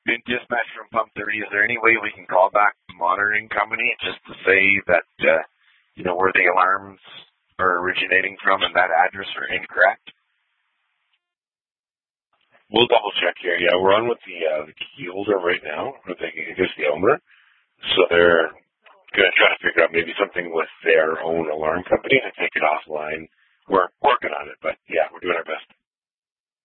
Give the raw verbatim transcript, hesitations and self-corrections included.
Been dispatched from Pump thirty. Is there any way we can call back the monitoring company just to say that, uh, you know, where the alarms are originating from and that address are incorrect? We'll double check here. Yeah, we're on with the, uh, the key holder right now, or the, I guess the owner. So they're going to try to figure out maybe something with their own alarm company to take it offline. We're working on it, but yeah, we're doing our best.